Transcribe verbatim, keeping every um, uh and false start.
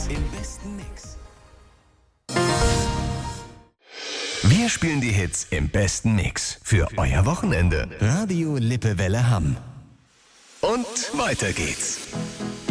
im besten Mix. Wir spielen die Hits im besten Mix für euer Wochenende. Radio Lippewelle Hamm. Und weiter geht's.